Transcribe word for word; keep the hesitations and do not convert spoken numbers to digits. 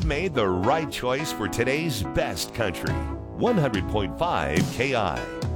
made the right choice for today's best country. one hundred point five K I.